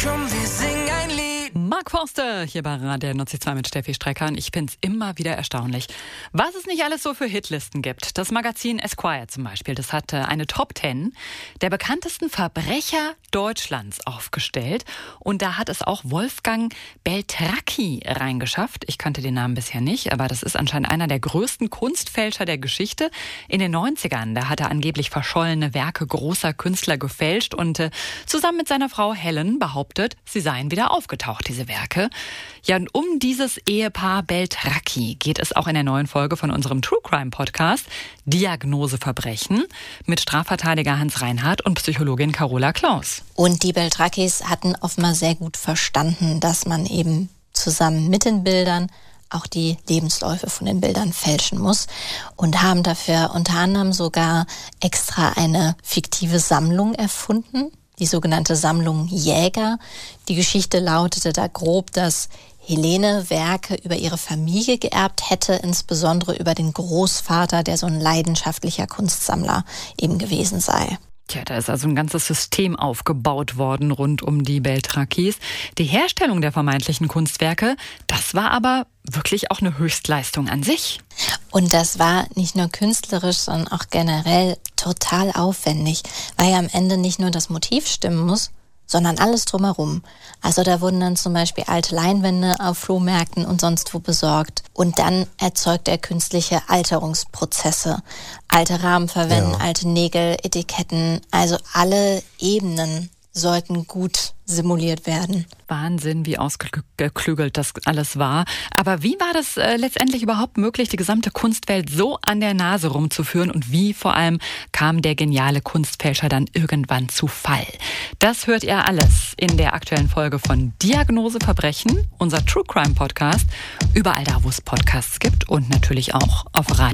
Komm, wir singen ein Lied. Mark Forster hier bei Radio 92 mit Steffi Strecker. Und ich finde es immer wieder erstaunlich, was es nicht alles so für Hitlisten gibt. Das Magazin Esquire zum Beispiel, das hat eine Top 10 der bekanntesten Verbrecher Deutschlands aufgestellt. Und da hat es auch Wolfgang Beltracchi reingeschafft. Ich kannte den Namen bisher nicht, aber das ist anscheinend einer der größten Kunstfälscher der Geschichte. In den 90ern, da hat er angeblich verschollene Werke großer Künstler gefälscht und zusammen mit seiner Frau Helen behauptet, sie seien wieder aufgetaucht, diese Werke. Ja, und um dieses Ehepaar Beltracchi geht es auch in der neuen Folge von unserem True Crime Podcast Diagnose Verbrechen mit Strafverteidiger Hans Reinhardt und Psychologin Carola Klaus. Und die Beltracchis hatten offenbar sehr gut verstanden, dass man eben zusammen mit den Bildern auch die Lebensläufe von den Bildern fälschen muss und haben dafür unter anderem sogar extra eine fiktive Sammlung erfunden, die sogenannte Sammlung Jäger. Die Geschichte lautete da grob, dass Helene Werke über ihre Familie geerbt hätte, insbesondere über den Großvater, der so ein leidenschaftlicher Kunstsammler eben gewesen sei. Tja, da ist also ein ganzes System aufgebaut worden rund um die Beltracchis. Die Herstellung der vermeintlichen Kunstwerke, das war aber wirklich auch eine Höchstleistung an sich. Und das war nicht nur künstlerisch, sondern auch generell total aufwendig, weil ja am Ende nicht nur das Motiv stimmen muss, sondern alles drumherum. Also da wurden dann zum Beispiel alte Leinwände auf Flohmärkten und sonst wo besorgt. Und dann erzeugt er künstliche Alterungsprozesse. Alte Rahmen verwenden, alte Nägel, Etiketten, also alle Ebenen sollten gut simuliert werden. Wahnsinn, wie ausgeklügelt das alles war. Aber wie war das letztendlich überhaupt möglich, die gesamte Kunstwelt so an der Nase rumzuführen? Und wie vor allem kam der geniale Kunstfälscher dann irgendwann zu Fall? Das hört ihr alles in der aktuellen Folge von Diagnose Verbrechen, unser True Crime Podcast. Überall da, wo es Podcasts gibt und natürlich auch auf Radio